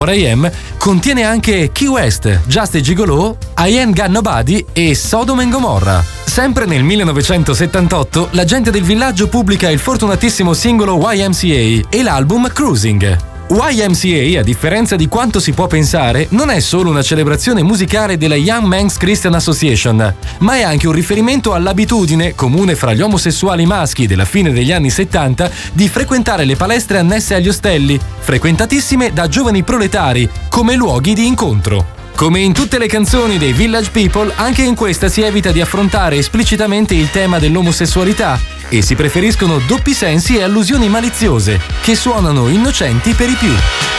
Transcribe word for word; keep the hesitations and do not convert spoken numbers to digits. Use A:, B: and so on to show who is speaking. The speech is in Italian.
A: I Am contiene anche Key West, Just a Gigolo, I Ain't Got Nobody e Sodom and Gomorrah. Sempre nel millenovecentosettantotto la gente del villaggio pubblica il fortunatissimo singolo Y M C A e l'album Cruising. Y M C A, a differenza di quanto si può pensare, non è solo una celebrazione musicale della Young Men's Christian Association, ma è anche un riferimento all'abitudine, comune fra gli omosessuali maschi della fine degli anni settanta, di frequentare le palestre annesse agli ostelli, frequentatissime da giovani proletari, come luoghi di incontro. Come in tutte le canzoni dei Village People, anche in questa si evita di affrontare esplicitamente il tema dell'omosessualità e si preferiscono doppi sensi e allusioni maliziose, che suonano innocenti per i più.